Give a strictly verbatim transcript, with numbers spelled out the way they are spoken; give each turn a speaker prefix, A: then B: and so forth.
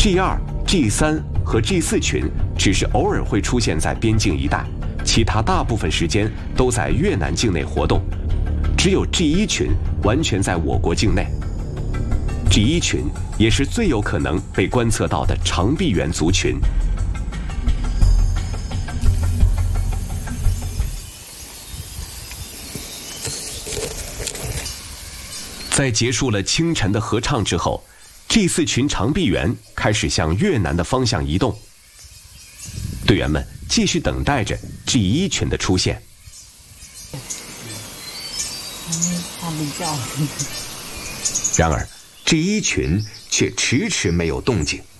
A: G 二、G 三和 G 四群只是偶尔会出现在边境一带，其他大部分时间都在越南境内活动。只有 G 一群完全在我国境内。G 一群也是最有可能被观测到的长臂猿族群。在结束了清晨的合唱之后， G 四群长臂猿开始向越南的方向移动。队员们继续等待着 G 一群的出现。然而 G 一群却迟迟没有动静。